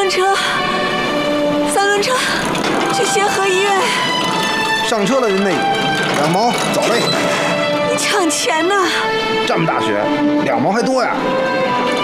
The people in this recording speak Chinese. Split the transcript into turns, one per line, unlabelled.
轮车，三轮车，去协和医院。
上车了，人类，2毛，走嘞！
你抢钱呢？
这么大雪，2毛还多呀？